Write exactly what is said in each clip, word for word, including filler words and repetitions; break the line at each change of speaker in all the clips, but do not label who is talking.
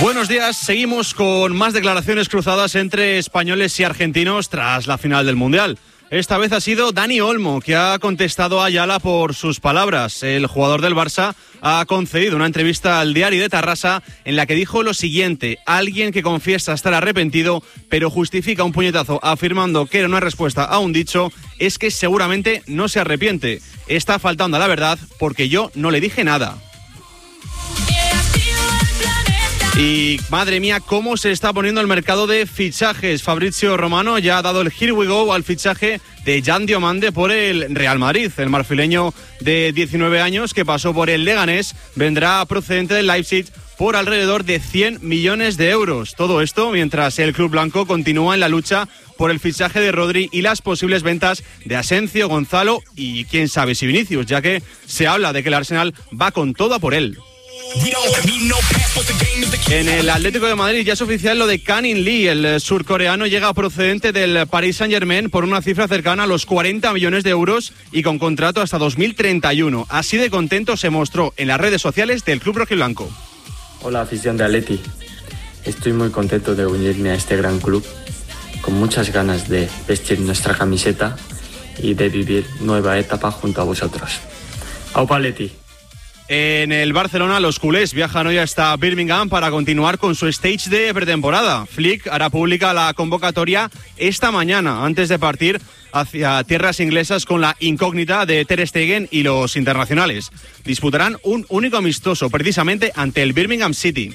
Buenos días, seguimos con más declaraciones cruzadas entre españoles y argentinos tras la final del Mundial. Esta vez ha sido Dani Olmo, que ha contestado a Ayala por sus palabras. El jugador del Barça ha concedido una entrevista al Diari de Tarrasa en la que dijo lo siguiente: alguien que confiesa estar arrepentido, pero justifica un puñetazo afirmando que era una respuesta a un dicho, es que seguramente no se arrepiente. Está faltando a la verdad porque yo no le dije nada. Y madre mía, cómo se está poniendo el mercado de fichajes. Fabrizio Romano ya ha dado el here we go al fichaje de Jan Diomande por el Real Madrid. El marfileño de diecinueve años, que pasó por el Leganés, vendrá procedente del Leipzig por alrededor de cien millones de euros. Todo esto mientras el club blanco continúa en la lucha por el fichaje de Rodri y las posibles ventas de Asensio, Gonzalo y quién sabe si Vinicius, ya que se habla de que el Arsenal va con todo a por él. En el Atlético de Madrid ya es oficial lo de Kang-in Lee. El surcoreano llega procedente del Paris Saint-Germain por una cifra cercana a los cuarenta millones de euros y con contrato hasta dos mil treinta y uno. Así de contento se mostró en las redes sociales del club rojiblanco.
Hola, afición de Atleti. Estoy muy contento de unirme a este gran club, con muchas ganas de vestir nuestra camiseta y de vivir nueva etapa junto a vosotros. ¡Aupa Atleti!
En el Barcelona, los culés viajan hoy hasta Birmingham para continuar con su stage de pretemporada. Flick hará pública la convocatoria esta mañana, antes de partir hacia tierras inglesas con la incógnita de Ter Stegen y los internacionales. Disputarán un único amistoso, precisamente ante el Birmingham City.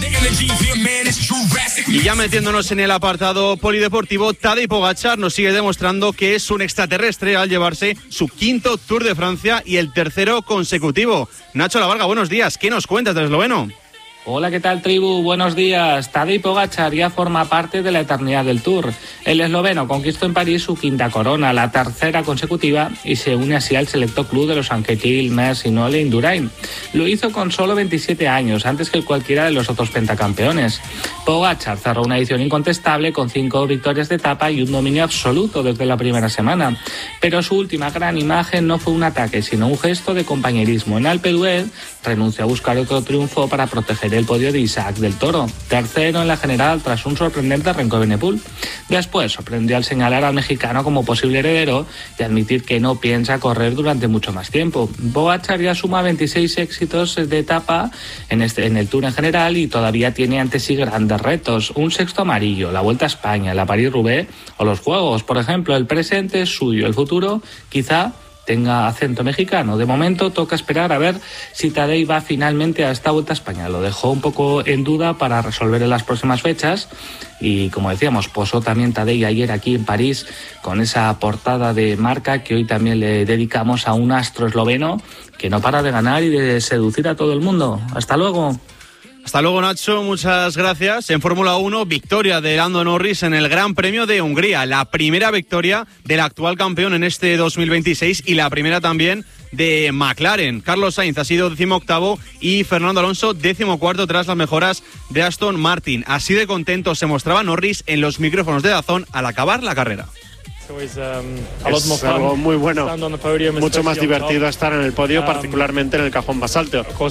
Y ya metiéndonos en el apartado polideportivo, Tadej Pogačar nos sigue demostrando que es un extraterrestre al llevarse su quinto Tour de Francia y el tercero consecutivo. Nacho Lavarga, buenos días. ¿Qué nos cuentas del esloveno?
Hola, ¿qué tal, tribu? Buenos días. Tadej Pogačar ya forma parte de la eternidad del Tour. El esloveno conquistó en París su quinta corona, la tercera consecutiva, y se une así al selecto club de los Anquetil, Merckx y Nole Indurain. Lo hizo con solo veintisiete años, antes que cualquiera de los otros pentacampeones. Pogačar cerró una edición incontestable con cinco victorias de etapa y un dominio absoluto desde la primera semana. Pero su última gran imagen no fue un ataque, sino un gesto de compañerismo. En Alpe d'Huez renunció a buscar otro triunfo para proteger el podio de Isaac del Toro, tercero en la general tras un sorprendente Renko Evenepoel. Después sorprendió al señalar al mexicano como posible heredero y admitir que no piensa correr durante mucho más tiempo. Pogačar ya suma veintiséis éxitos de etapa en, este, en el Tour en general y todavía tiene ante sí grandes retos: un sexto amarillo, la Vuelta a España, la París-Roubaix o los Juegos. Por ejemplo, el presente es suyo, el futuro quizá tenga acento mexicano. De momento toca esperar a ver si Tadej va finalmente a esta Vuelta a España. Lo dejó un poco en duda para resolver en las próximas fechas y, como decíamos, posó también Tadej ayer aquí en París con esa portada de marca que hoy también le dedicamos a un astro esloveno que no para de ganar y de seducir a todo el mundo. Hasta luego.
Hasta luego, Nacho, muchas gracias. En Fórmula uno, victoria de Lando Norris en el Gran Premio de Hungría, la primera victoria del actual campeón en este dos mil veintiséis y la primera también de McLaren. Carlos Sainz ha sido decimoctavo y Fernando Alonso decimocuarto tras las mejoras de Aston Martin. Así de contento se mostraba Norris en los micrófonos de DAZN al acabar la carrera.
Es algo muy bueno, mucho más divertido estar en el podio, particularmente en el cajón más alto. No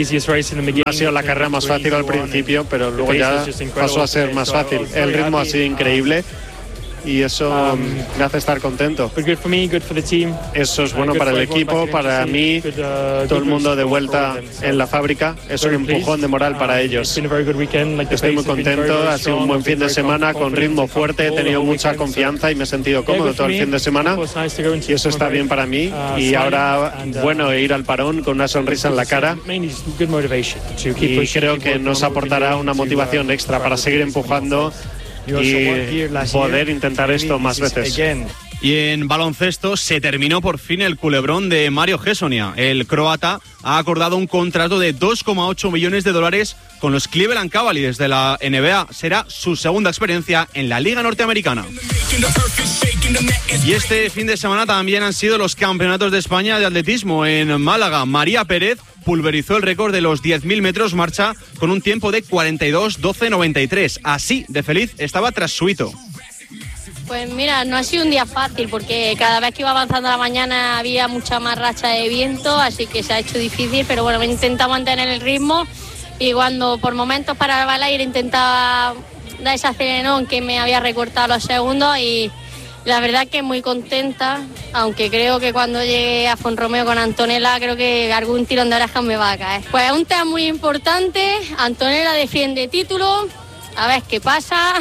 ha sido la carrera más fácil al principio, pero luego ya pasó a ser más fácil. El ritmo ha sido increíble y eso me hace estar contento. Eso es bueno para el equipo, para mí, todo el mundo de vuelta en la fábrica. Es un empujón de moral para ellos. Estoy muy contento, ha sido un buen fin de semana con ritmo fuerte, he tenido mucha confianza y me he sentido cómodo todo el fin de semana y eso está bien para mí. Y ahora, bueno, ir al parón con una sonrisa en la cara y creo que nos aportará una motivación extra para seguir empujando y poder intentar esto más veces.
Y en baloncesto se terminó por fin el culebrón de Mario Hezonja. El croata ha acordado un contrato de dos coma ocho millones de dólares con los Cleveland Cavaliers de la N B A. Será su segunda experiencia en la Liga Norteamericana. Y este fin de semana también han sido los campeonatos de España de atletismo. En Málaga, María Pérez pulverizó el récord de los diez mil metros marcha con un tiempo de cuarenta y dos doce noventa y tres. Así de feliz estaba tras su hito.
Pues mira, no ha sido un día fácil porque cada vez que iba avanzando la mañana había mucha más racha de viento, así que se ha hecho difícil, pero bueno, he intentado mantener el ritmo y cuando por momentos paraba el aire intentaba dar ese aceleradón que me había recortado los segundos, y la verdad que muy contenta, aunque creo que cuando llegue a Fonromeo con Antonella creo que algún tirón de orejas me va a caer. Pues es un tema muy importante, Antonella defiende título, a ver qué pasa.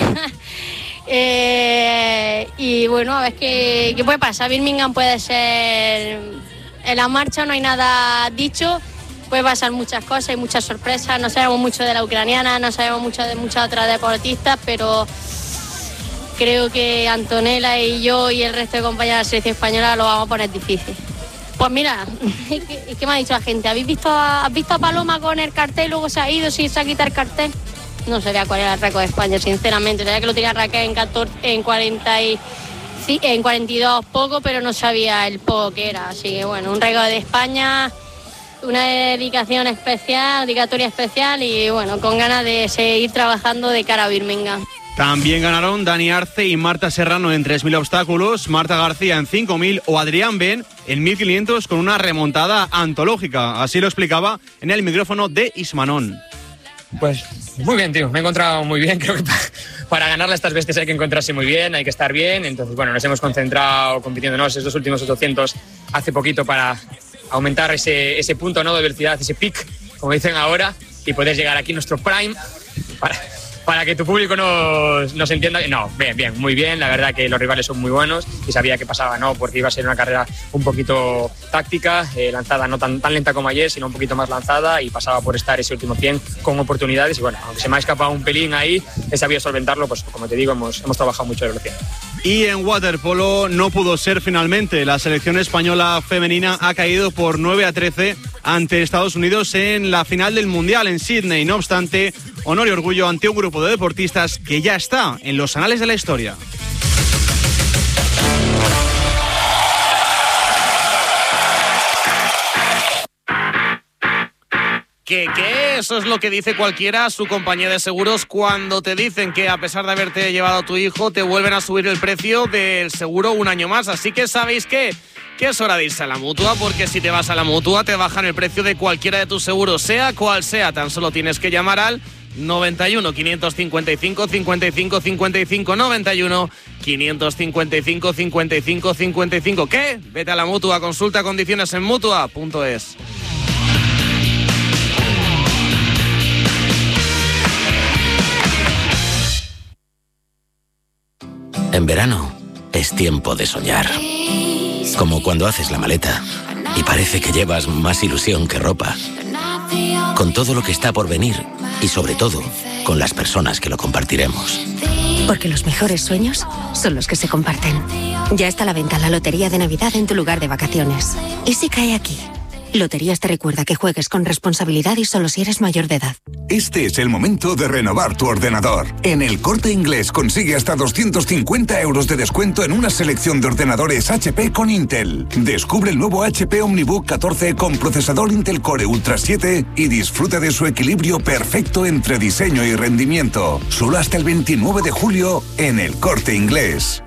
eh, y bueno, a ver qué, qué puede pasar. Birmingham puede ser, en la marcha no hay nada dicho, puede pasar muchas cosas y muchas sorpresas, no sabemos mucho de la ucraniana, no sabemos mucho de muchas otras deportistas, pero creo que Antonella y yo y el resto de compañeros de la selección española lo vamos a poner difícil. Pues mira, ¿qué me ha dicho la gente? ¿Habéis visto a, ¿Has visto a Paloma con el cartel y luego se ha ido sin se ha quitado el cartel? No sabía cuál era el récord de España, sinceramente. Sabía que lo tenía Raquel en, catorce, en, cuarenta y, en cuarenta y dos poco, pero no sabía el poco que era. Así que bueno, un récord de España, una dedicación especial, dedicatoria especial y bueno, con ganas de seguir trabajando de cara a Birmingham.
También ganaron Dani Arce y Marta Serrano en tres mil obstáculos, Marta García en cinco mil o Adrián Ben en mil quinientos con una remontada antológica. Así lo explicaba en el micrófono de Ismanón.
Pues muy bien, tío. Me he encontrado muy bien. Creo que para, para ganarle a estas bestias hay que encontrarse muy bien, hay que estar bien. Entonces, bueno, nos hemos concentrado compitiéndonos estos últimos ochocientos hace poquito para aumentar ese, ese punto, ¿no?, de velocidad, ese peak, como dicen ahora, y poder llegar aquí a nuestro prime para... para que tu público nos, nos entienda. No, bien, bien, muy bien. La verdad que los rivales son muy buenos y sabía que pasaba, ¿no?, porque iba a ser una carrera un poquito táctica, eh, lanzada no tan, tan lenta como ayer, sino un poquito más lanzada, y pasaba por estar ese último cien con oportunidades. Y bueno, aunque se me ha escapado un pelín ahí, he sabido solventarlo, pues como te digo, hemos, hemos trabajado mucho de velocidad.
Y en waterpolo no pudo ser finalmente. La selección española femenina ha caído por nueve a trece ante Estados Unidos en la final del Mundial en Sydney. No obstante, honor y orgullo ante un grupo de deportistas que ya está en los anales de la historia.
¿Qué, qué? Eso es lo que dice cualquiera, su compañía de seguros, cuando te dicen que a pesar de haberte llevado a tu hijo, te vuelven a subir el precio del seguro un año más. Así que, ¿sabéis qué? Que es hora de irse a la Mutua, porque si te vas a la Mutua te bajan el precio de cualquiera de tus seguros, sea cual sea. Tan solo tienes que llamar al noventa y uno, quinientos cincuenta y cinco, cincuenta y cinco, cincuenta y cinco, noventa y uno, quinientos cincuenta y cinco, cincuenta y cinco, cincuenta y cinco. ¿Qué? Vete a la Mutua, consulta condiciones en mutua punto es.
En verano es tiempo de soñar. Como cuando haces la maleta y parece que llevas más ilusión que ropa. Con todo lo que está por venir y sobre todo con las personas que lo compartiremos.
Porque los mejores sueños son los que se comparten. Ya está a la venta la lotería de Navidad en tu lugar de vacaciones. ¿Y si cae aquí? Loterías te recuerda que juegues con responsabilidad y solo si eres mayor de edad.
Este es el momento de renovar tu ordenador. En El Corte Inglés consigue hasta doscientos cincuenta euros de descuento en una selección de ordenadores H P con Intel. Descubre el nuevo H P OmniBook catorce con procesador Intel Core Ultra siete y disfruta de su equilibrio perfecto entre diseño y rendimiento. Solo hasta el veintinueve de julio en El Corte Inglés.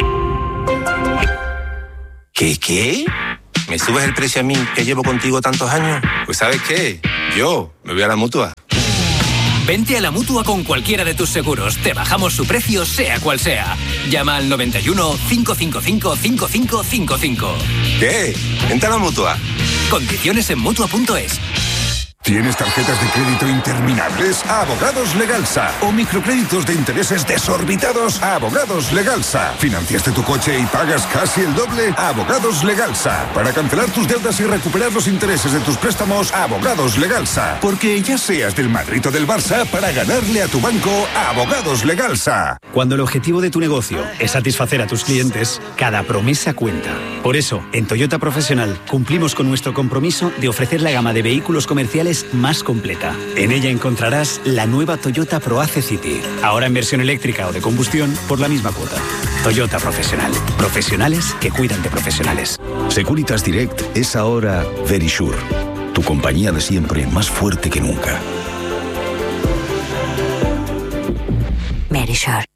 ¿Qué, qué? ¿Me subes el precio a mí, que llevo contigo tantos años? Pues ¿sabes qué? Yo me voy a la Mutua.
Vente a la Mutua con cualquiera de tus seguros. Te bajamos su precio, sea cual sea. Llama al noventa y uno, cinco cinco cinco, cinco cinco cinco cinco.
¿Qué? Vente a la Mutua.
Condiciones en mutua punto es.
¿Tienes tarjetas de crédito interminables? Abogados Legalsa. ¿O microcréditos de intereses desorbitados? Abogados Legalsa. ¿Financiaste tu coche y pagas casi el doble? Abogados Legalsa. Para cancelar tus deudas y recuperar los intereses de tus préstamos, Abogados Legalsa. Porque ya seas del Madrid o del Barça, para ganarle a tu banco, Abogados Legalsa.
Cuando el objetivo de tu negocio es satisfacer a tus clientes, cada promesa cuenta. Por eso, en Toyota Profesional cumplimos con nuestro compromiso de ofrecer la gama de vehículos comerciales más completa. En ella encontrarás la nueva Toyota ProAce City, ahora en versión eléctrica o de combustión por la misma cuota. Toyota Profesional. Profesionales que cuidan de profesionales.
Securitas Direct es ahora Verisure, tu compañía de siempre más fuerte que nunca.
Verisure.